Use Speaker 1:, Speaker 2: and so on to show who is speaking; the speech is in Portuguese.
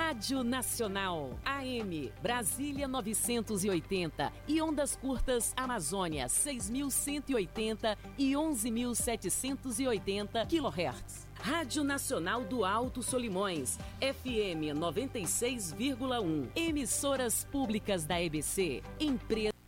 Speaker 1: Rádio Nacional, AM, Brasília 980 e ondas curtas Amazônia 6.180 e 11.780 kHz. Rádio Nacional do Alto Solimões, FM 96,1. Emissoras públicas da EBC, empresa.